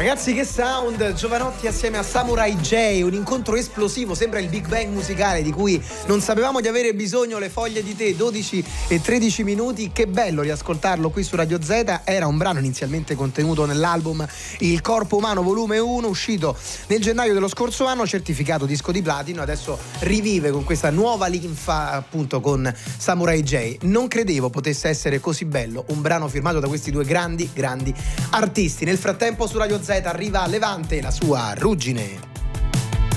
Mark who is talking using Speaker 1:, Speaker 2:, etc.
Speaker 1: Ragazzi, che sound! Giovanotti assieme a Samurai J, un incontro esplosivo, sembra il Big Bang musicale di cui non sapevamo di avere bisogno. Le foglie di tè, 12 e 13 minuti, che bello riascoltarlo qui su Radio Z. Era un brano inizialmente contenuto nell'album Il Corpo Umano volume 1, uscito nel gennaio dello scorso anno, certificato disco di platino. Adesso rivive con questa nuova linfa, appunto, con Samurai J. Non credevo potesse essere così bello un brano firmato da questi due grandi artisti. Nel frattempo su Radio Z arriva Levante, la sua ruggine.